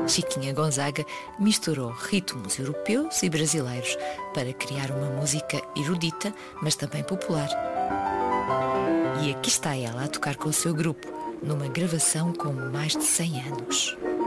Chiquinha Gonzaga misturou ritmos europeus e brasileiros para criar uma música erudita, mas também popular. E aqui está ela a tocar com o seu grupo, numa gravação com mais de 100 anos.